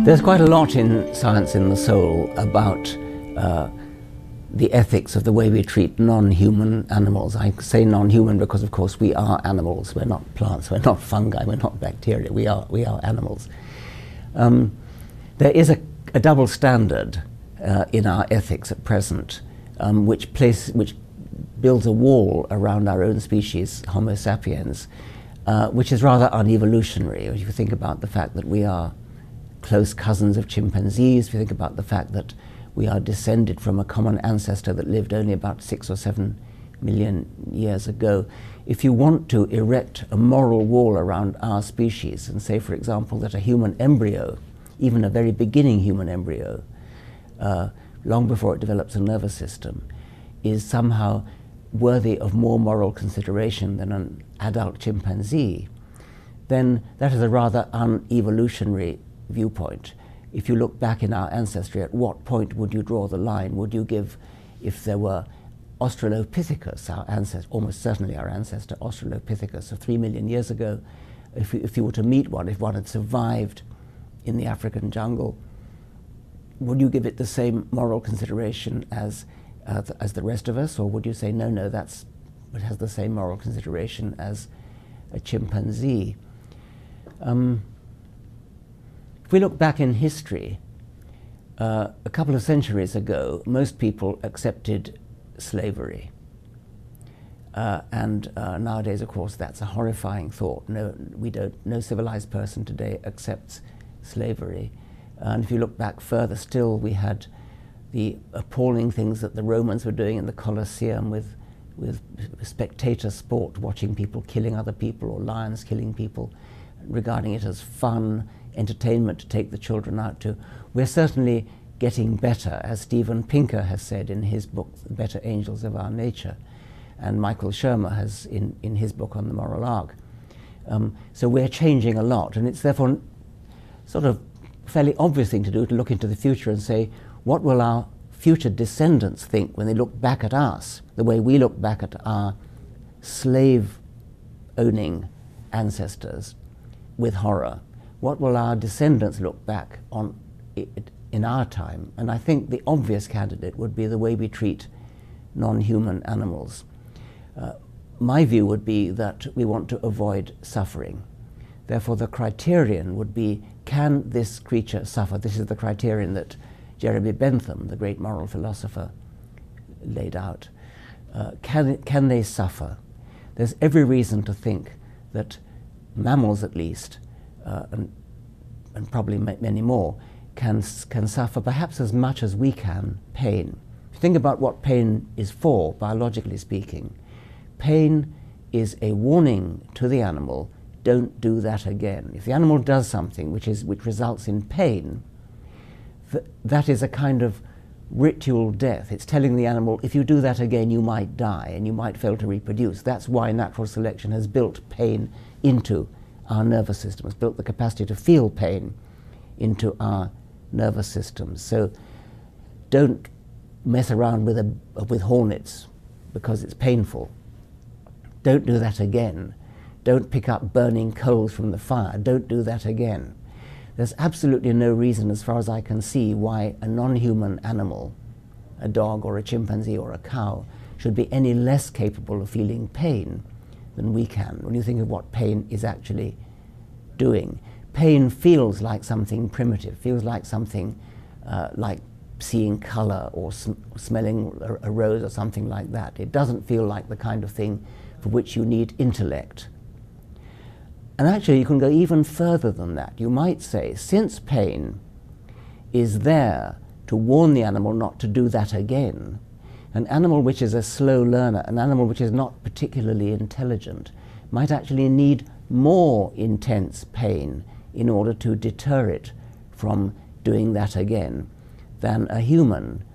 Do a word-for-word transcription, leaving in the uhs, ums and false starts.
There's quite a lot in Science in the Soul about uh, the ethics of the way we treat non-human animals. I say non-human because, of course, we are animals. We're not plants, we're not fungi, we're not bacteria, we are, we are animals. Um, there is a, a double standard uh, in our ethics at present, um, which, place, which builds a wall around our own species, Homo sapiens, uh, which is rather unevolutionary. If you think about the fact that we are close cousins of chimpanzees, if you think about the fact that we are descended from a common ancestor that lived only about six or seven million years ago. If you want to erect a moral wall around our species and say, for example, that a human embryo, even a very beginning human embryo, uh, long before it develops a nervous system, is somehow worthy of more moral consideration than an adult chimpanzee, then that is a rather unevolutionary viewpoint. If you look back in our ancestry, at what point would you draw the line? Would you give, if there were Australopithecus, our ancestor, almost certainly our ancestor Australopithecus of three million years ago, if you, if you were to meet one, if one had survived in the African jungle, would you give it the same moral consideration as, uh, th as the rest of us, or would you say, no, no, that's, it has the same moral consideration as a chimpanzee? Um, If we look back in history, uh, a couple of centuries ago, most people accepted slavery. Uh, and uh, nowadays, of course, that's a horrifying thought. No, we don't, no civilized person today accepts slavery. And if you look back further still, we had the appalling things that the Romans were doing in the Colosseum with, with spectator sport, watching people killing other people, or lions killing people, regarding it as fun, entertainment to take the children out to. We're certainly getting better, as Steven Pinker has said in his book, The Better Angels of Our Nature, and Michael Shermer has in, in his book on the moral arc. Um, so we're changing a lot, and it's therefore sort of a fairly obvious thing to do to look into the future and say, what will our future descendants think when they look back at us, the way we look back at our slave-owning ancestors with horror? What will our descendants look back on it in our time? And I think the obvious candidate would be the way we treat non-human animals. Uh, my view would be that we want to avoid suffering. Therefore, the criterion would be, can this creature suffer? This is the criterion that Jeremy Bentham, the great moral philosopher, laid out. Uh, can, can they suffer? There's every reason to think that mammals, at least, Uh, and, and probably ma many more, can, can suffer perhaps as much as we can pain. If you think about what pain is for, biologically speaking, pain is a warning to the animal, don't do that again. If the animal does something which, is, which results in pain, th that is a kind of ritual death. It's telling the animal, if you do that again, you might die and you might fail to reproduce. That's why natural selection has built pain into our nervous system, has built the capacity to feel pain into our nervous systems. So don't mess around with, a, with hornets because it's painful. Don't do that again. Don't pick up burning coals from the fire. Don't do that again. There's absolutely no reason, as far as I can see, why a non-human animal, a dog or a chimpanzee or a cow, should be any less capable of feeling pain than we can. When you think of what pain is actually doing, pain feels like something primitive, feels like something uh, like seeing color or sm smelling a, a rose or something like that. It doesn't feel like the kind of thing for which you need intellect. And actually, you can go even further than that. You might say, since pain is there to warn the animal not to do that again, an animal which is a slow learner, an animal which is not particularly intelligent, might actually need more intense pain in order to deter it from doing that again than a human